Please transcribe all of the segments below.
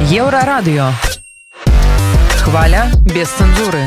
Еўрарадыё. Хваля без цэнзуры.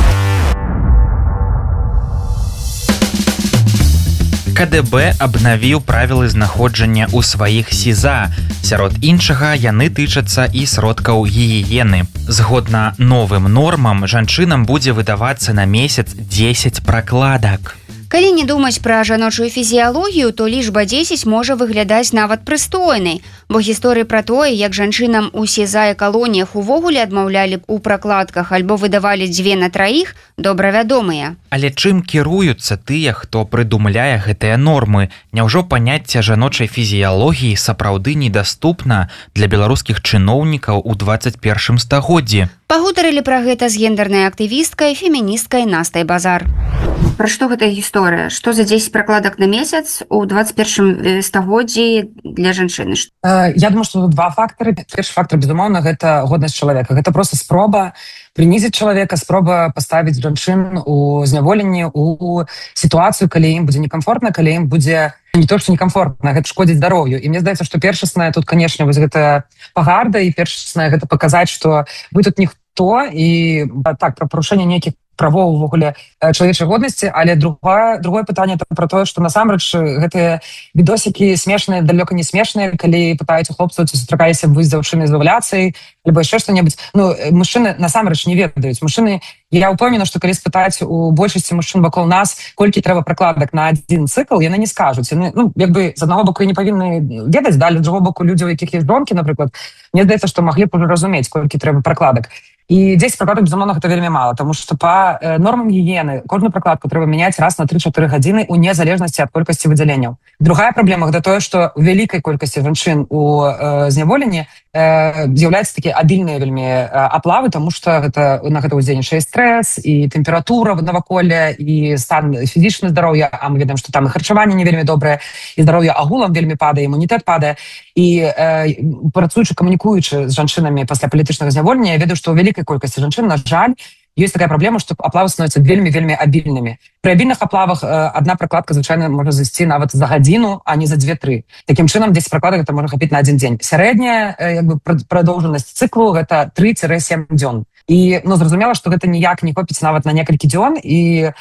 КДБ абнавіў правілы знаходжання ў сваіх СІЗА. Сярод іншага яны тычацца і сродкаў гігіены. Згодна новым нормам, жанчынам будзе выдавацца на месяц 10 пракладак. Калі не думаць пра жаночую фізіялогію, то лічба 10 можа выглядаць нават прыстойнай, бо гісторыі пра тое, як жанчынам у СІЗА і калоніях увогуле адмаўлялі ў пракладках альбо выдавалі 2 на 3, добра вядомыя. Але чым кіруюцца тыя, хто прыдумляе гэтыя нормы? Няўжо паняцце жаночай фізіялогіі сапраўды недаступна для беларускіх чыноўнікаў у 21 стагоддзі? Пагутарылі пра гэта з гендернай актывісткай, феміністкай Настай Базар. Пра што гэта гісторыя? Што за 10 пракладак на месяц у 21 стагоддзі для жанчыны? Я думаю, што тут 2 фактары. Першы фактар, безумоўна, гэта годнасць чалавека. Гэта проста спроба прынізіць чалавека, спроба паставіць жанчын у зняволенні, у сітуацыю, калі ім будзе некамфортна, калі ім будзе не то, што некамфортна, гэта шкодзіць здароўю. І мне здаецца, што першаснае тут, канешне, вось гэта пагарда, і першаснае гэта паказаць, што вы тут ніхто, і так, пра парушэнне нейкіх правоў увогуле чалавечай годнасці, але другое пытанне пра тое, што насамрэч гэтыя відосікі смешныя, далёка не смешныя, калі пытаюць у хлопцаў, ці сустракаліся вы з дзяўчынай з авуляцыяй, альбо яшчэ што-небудзь. Ну, мужчыны насамрэч не ведаюць. Мужчыны, я ўпэўнена, што калі спытаць у большасці мужчын вакол нас, колькі трэба пракладак на адзін цыкл, яны не скажуць. Яны, ну, як бы, з аднаго боку, і не павінны ведаць, да, але з другого боку, людзі, у якіх ёсць жонкі, напрыклад, мне здаецца, што маглі б ужо разумець, колькі трэба пракладак. І 10 пракладак, безумоўна, гэта вельмі мала, тому што па нормам гігіены кожную пракладку трэба мяняць раз на 3-4 гадзіны ў незалежнасці ад колькасці выдзяленняў. Другая праблема гэта тое, што у вялікай колькасці жанчын у зняволенні з'яўляюцца такія абільныя вельмі аплавы, тому што на гэта ўздзейнічае стрэс і тэмпература наваколля і стан фізічнага здароўя, а мы ведаем, што там і харчаванне не вельмі добрае, і здароўе агулам вельмі падае, імунітэт падае. І працуючы, камунікуючы з жанчынамі пасля палітычнага зняволення, я ведаю, што ў вялікай колькасці жанчын, на жаль, ёсць такая праблема, што аплавы становяцца вельмі абільнымі. Пры абільных аплавах адна пракладка звычайна можа зайсці нават за гадзіну, а не за 2-3. Такім чынам 10 пракладак это можа хапіць на адзін дзень. Сярэдняя прадоўжанасць цыклу гэта 3-7 дзён. І зразумела, што гэта ніяк не хопіць нават на некалькі дзён. І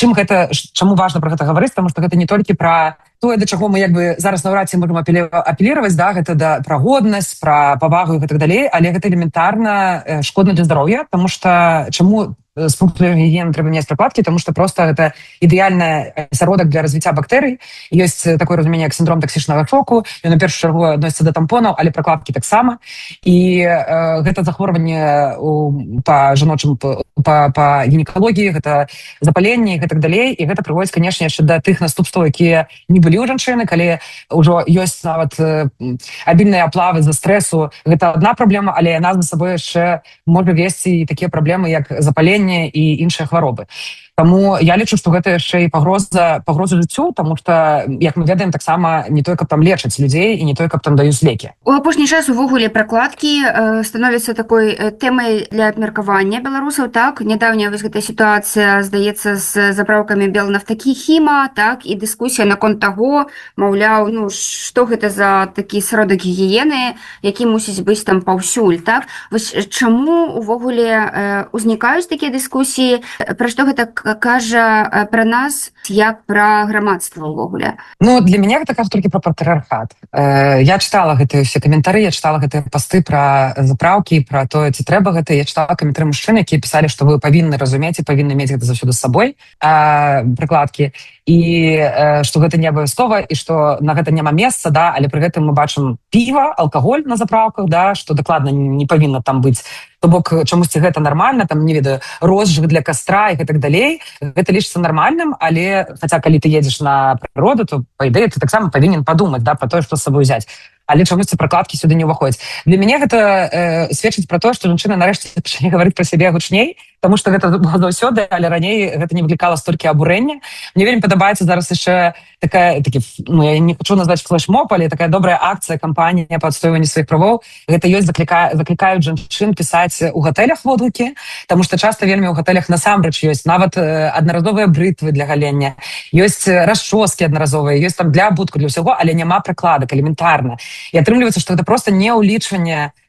чаму важна пра гэта гаварыць, таму што гэта не толькі пра тое, да чаго мы як бы зараз наўрад ці можам апеліраваць, да, гэта да пра годнасць, пра павагу і гэтак далей, але гэта элементарна шкодна для здароўя, таму што чаму з пункту гігіены трэба мяняць пракладкі, тому што проста гэта ідэальны асяродак для развіцця бактэрый. Ёсць такое разуменне, як сіндром таксічнага шоку, ён у першую чаргу адносіцца да тампонаў, але пракладкі таксама. І гэта захворванне па жаночым, па гінекалогіі, гэта запаленне і гэтак далей, і гэта прыводзіць, канешне, яшчэ да тых наступстваў, якія не былі ў жанчыны, калі ўжо ёсць нават абільныя аплавы з-за стрэсу. Гэта адна праблема, але яна за сабой яшчэ можа весці і такія праблемы, як запаленне і іншыя хваробы. Таму я лічу, што гэта яшчэ і пагроза жыццю, таму што, як мы ведаем, таксама не той, каб там лечаць людзей і не той, каб там даюць лекі. У апошні час увогуле пракладкі становяцца такой тэмай для абмеркавання беларусаў, так? Нядаўняя вось гэтая сітуацыя, здаецца, з запраўкамі Белнафтахіма, так? І дыскусія наконт таго, маўляў, ну, што гэта за такі сродак гігіены, які мусіць быць там паўсюль, так? Вось чаму увогуле узнікаюць такія дыскусіі, пра што гэта кажа пра нас, як пра грамадства ўвогуле? Ну, для мяне гэта кажа толькі пра патрыархат. Я чытала гэтыя ўсе каментары, я чытала гэтыя пасты пра запраўкі, пра тое, ці трэба гэта. Я чытала каментары мужчын, якія пісалі, што вы павінны разумець і павінны мець гэта заўсёды з сабой, прыкладкі, і што гэта не абавязкова, і што на гэта няма месца, да, але пры гэтым мы бачым піва, алкаголь на запраўках, да, што дакладна не павінна там быць. То бок, чамусьці гэта нармальна, там, не ведаю, розжыг для кастра і гэтак далей. Гэта лічыцца нармальным, але, хаця, калі ты едзеш на прыроду, то, па ідэі, ты таксама павінен падумаць, да, пра тое, што з сабой узяць. Але чамусьці пракладкі сюды не ўваходзяць. Для мяне гэта сведчыць пра тое, што жанчыны нарэшце пачалі гаварыць пра сябе гучней, таму што гэта было заўсёды, але раней гэта не выклікала столькі абурэння. Мне вельмі падабаецца зараз яшчэ такі, ну, я не хочу назваць флешмоб, але такая добрая акцыя, кампанія па адстойванні сваіх правоў. Гэта ёсць, заклікаюць жанчын пісаць у гатэлях водгукі, таму што часта вельмі ў гатэлях насамрэч ёсць нават аднаразовыя брытвы для галення, ёсць расчоскі аднаразовыя, ёсць там для абутку, для ўсяго, але няма пракладак элементарна. І атрымліваецца, што гэта проста не ўлічванне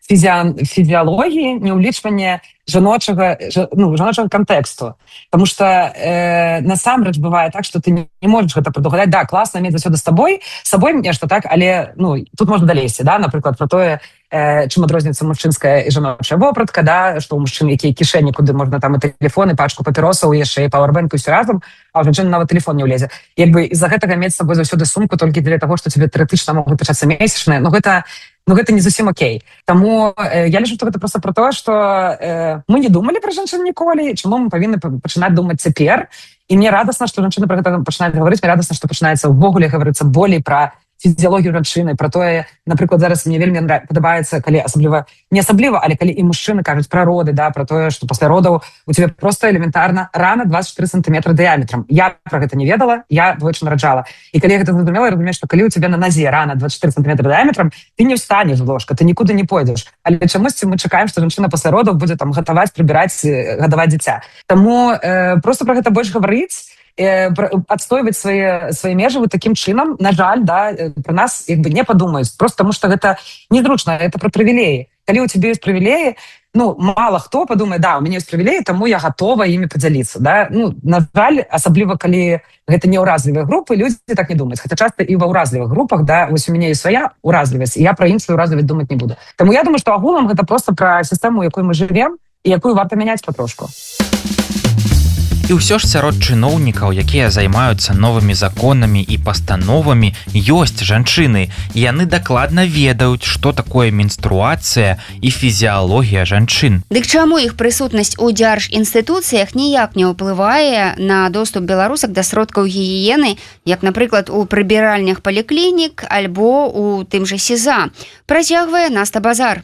фізіялогіі, не ўлічванне жаночага кантэксту. Потому что насамрэч бывае так, что ты не можаш гэта прадугадаць. Да, класна мець заўсёды з сабой нешта, так, але тут можна далейсці, да, напрыклад, про тое, чым адрозніваецца мужчынская і жаночая вопратка, да, што ў мужчын якія кішэні, куды можна там і тэлефон, і пачку папіросаў, яшчэ і пауэрбэнк, і ўсё разам, а ў жанчыны нават тэлефон не ўлезе. Як бы з-за гэтага мець з сабой заўсёды сумку толькі для таго, што тебе тэарэтычна могуць пачацца месячныя, гэта не зусім окей. Таму я лічу, што гэта проста про тое, што мы не думалі пра жанчын ніколі, чаму мы павінны пачынаць думаць цяпер. І мне радасна, што жанчыны пра гэта пачынаюць гаварыць, мне радасна, што пачынаецца ўвогуле гаварыцца болей пра фізіялогію жанчыны, про тое, напрыклад, зараз мне вельмі падабаецца, калі не асабліва, але калі і мужчыны кажуць пра роды, да, про тое, што пасля родаў у тебе просто элементарна рана 24 сантиметра дыяметрам. Я про гэта не ведала, я двойчы нараджала. І калі я гэта зразумела, я разумею, што калі у тебе на назе рана 24 сантиметра дыяметрам, ты не встанеш з ложка, ты нікуды не пойдзеш. Але чамусьці мы чакаем, што жанчына пасля родаў будзе там гатаваць, прыбіраць, гадаваць дзіця. Таму просто про гэта больш гаварыць, адстойваць свае межы вот таким чынам, на жаль, да, про нас як бы не падумаюць, просто потому что гэта незручна, это про прывілеі. Калі у тебе ёсць прывілеі, мало хто падумае, да, у мяне ёсць прывілеі, таму я гатова імі падзяліцца, да. На жаль, асабліва калі гэта не ўразлівыя групы, людзі так не думаюць, хаця часта і ва ўразлівых групах, да, вось у мяне ёсць свая ўразлівасць, і я пра іншую ўразлівасць думаць не буду. Таму я думаю, што агулам гэта просто пра сістэму, якой мы жывем і якую варта мяняць патрошку. І ўсё ж сярод чыноўнікаў, якія займаюцца новымі законамі і пастановамі, ёсць жанчыны. Яны дакладна ведаюць, што такое менструацыя і фізіялогія жанчын. Дык чаму іх прысутнасць у дзяржінстытуцыях ніяк не ўплывае на доступ беларусак да сродкаў гігіены, як, напрыклад, у прыбіральнях паліклінік альбо у тым жа СІЗА? Працягвае Наста Базар.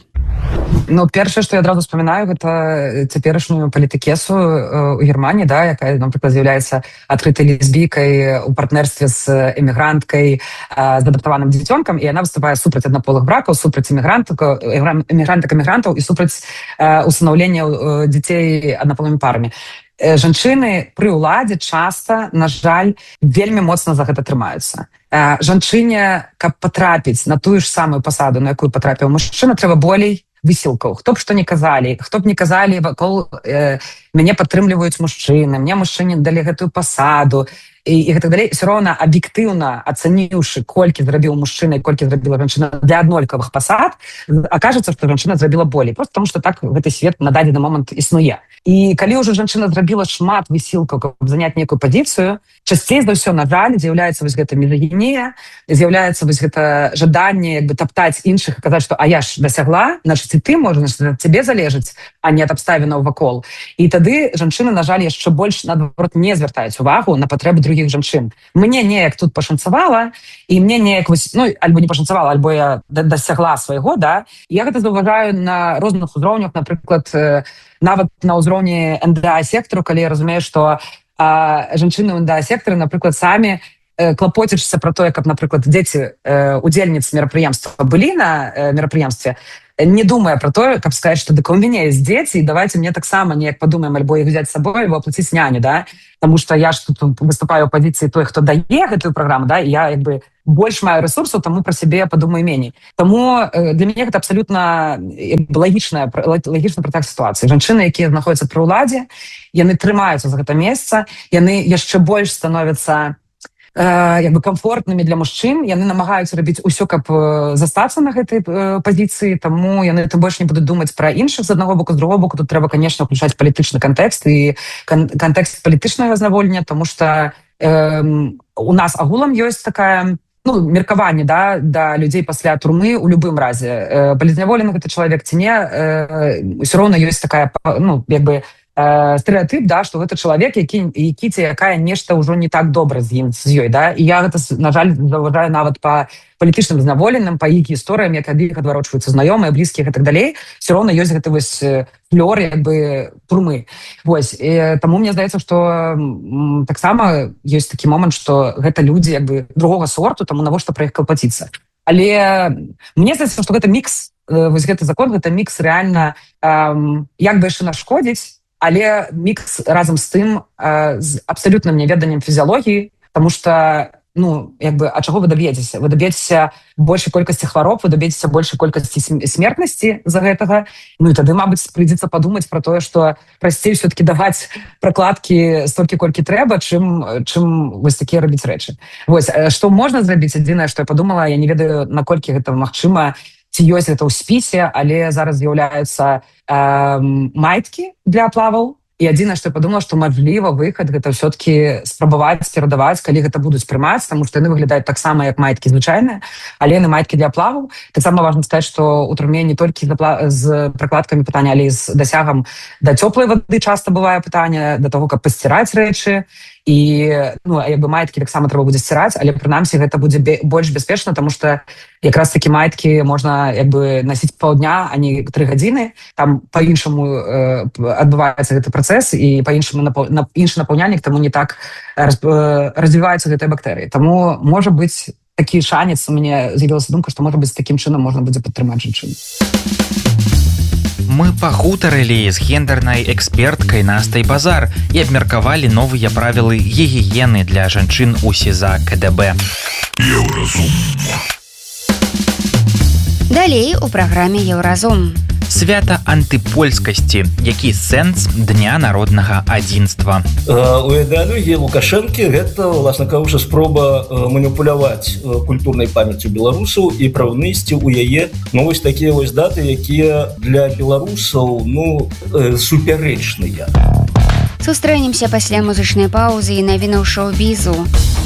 Першае, што я адразу вспоминаю, гэта цяперашнюю палітыкесу у Германії, да, якая, напрыклад, з'яўляецца адкрытай лесбійкай у партнерстве з эмігранткай, з адаптаваным дзіцёнкам, і яна выступае супраць аднаполых бракаў, супраць эмігрантак-эмігрантаў і супраць усынаўлення дзяцей аднаполымі парамі. Жанчыны пры ўладзе часта, на жаль, вельмі моцна за гэта трымаюцца. Жанчыне, каб патрапіць на тую ж самую пасаду, на якую патрапіў мужчына, трэба болей высілкаў. Хто б што не казалі, вакол мяне падтрымліваюць мужчыны, мне мужчыне далі гэтую пасаду, і гэтак далей. Все роўна аб'ектыўна ацаніўшы, колькі зрабіў мужчына і колькі зрабіла жанчына для аднолькавых пасад, акажацца, што жанчына зрабіла болей, просто тому што так гэты свет на дадзены момант існуе. І калі ўжо жанчына зрабіла шмат высілкаў, каб заняць некую пазіцыю, часцей за ўсё, на жаль, з'яўляецца вось гэта мізагінія, з'яўляецца вось гэта жаданне як бы таптаць іншых і казаць, што а я ж дасягла, значыць і ты можаш, ад цябе залежыць, а не ад абставінаў вакол. І тады жанчыны, на жаль, яшчэ больш, наадварот, не звяртаюць увагу на патрэбы другіх жанчын. Мне неяк тут пашанцавала, і мне неяк вось, альбо не пашанцавала, альбо я дасягла свайго, да. І я гэта заўважаю на розных узроўнях, напрыклад, нават на ўзроўні НДА-сектару, калі я разумею, што жанчыны ў НДА-сектары, напрыклад, самі клапоцячыся пра тое, каб, напрыклад, дзеці удзельніц мерапрыемства былі на мерапрыемстве, не думая про то, каб сказаць, што дык у мяне ёсць дзеці, і давайте мне таксама неяк падумаем, альбо іх взять з сабой, альбо аплаціць няню, да? Таму што я ж тут выступаю ў пазіцыі той, хто дае гэтую праграму, да? І я як бы больш маю ресурсаў, таму пра сябе падумаю меней. Таму для мяне гэта абсалютна лагічны працяг сітуацыі. Жанчыны, якія знаходзяцца пры ўладзе, яны трымаюцца за гэта месца, яны яшчэ больш становяцца як бы комфортнымі для мужчын, яны намагаюцца рабіць усё, каб застацца на гэтай пазіцыі, таму яны тым больш не будуць думаць пра іншых з аднаго боку, з другого боку тут трэба, конечно, уключаць палітычны кантэкст і кантэкст палітычнага зняволення, таму што у нас агулам ёсць такая меркаванне, да, да людзей пасля турмы ў любым разе. Палізняволены гэта чалавек ці не, ўсё роўна ёсць такая, як бы стэрэатып, да, што гэта чалавек, які ці якая нешта ўжо не так добра з ім, з ёй, да, і я гэта, на жаль, заўважаю нават па палітычным зняволеным, па іх гісторыям, як ад іх адварочваюцца знаёмыя, блізкія і так далей, все роўна ёсць гэты вось флёр, як бы, турмы. Вось, таму мне здаецца, што таксама ёсць такі момант, што гэта людзі, як бы, другога сорту, таму навошта пра іх клапаціцца. Але мне здаецца, што гэта мікс, вось гэты закон, гэта мікс рэальна, як бы яшчэ нашкодзіць, але мікс разам з тым з абсалютным няведаннем фізіялогіі, таму што ну, як бы, а чаго вы даб'ецеся? Вы даб'ецеся большай колькасці хвароб, вы даб'ецеся большай колькасці смертнасці за гэтага. Ну і тады, мабыць, прыйдзецца падумаць пра тое, што прасцей все-таки даваць пракладкі столькі, колькі трэба, чым вось такія рабіць рэчы. Вось, што можна зрабіць? Адзінае, што я падумала, я не ведаю, наколькі гэта магчыма, ці ёсць гэта ў спісе, але зараз з'яўляюцца майткі для плаваў. І адзінае, што я падумала, што мажліва выхад гэта все-таки спрабаваць перадаваць, калі гэта будуць прымаць, таму што яны выглядаюць таксама як майткі звычайныя, але яны майткі для плаваў. Таксама важна сказаць, што ў турме не толькі з пракладкамі пытання, але і з дасягам да цёплай вады часта бывае пытанне, да таго, каб пасціраць рэчы. І, ну, як бы майткі таксама трэба будзе сціраць, але прынамсі гэта будзе больш бяспечна, таму што якраз такі майткі можна як бы насіць паўдня, а не 3 гадзіны. Там па-іншаму адбываецца гэты працэс і па-іншаму іншы напаўняльнік, таму не так развіваюцца гэтыя бактэрыі. Таму можа быць такі шанец, у мяне з'явілася думка, што можа быць такім чынам можна будзе падтрымаць жанчын. Мы пагутарылі з гендернай эксперткай Настай Базар і абмеркавалі новыя правілы гігіены для жанчын у СІЗА КДБ. Далей у праграме Еўразум. Свята антыпольскасці. Які сэнс Дня народнага адзінства? У ідэалогіі Лукашэнкі гэта, власна кажучы, спроба маніпуляваць культурнай памяццю беларусаў і праўнысці ў яе, ну, вось такія вось даты, якія для беларусаў, ну, супярэчныя. Сустрэнемся пасля музычнай паўзы і навінаў шоу-бізу.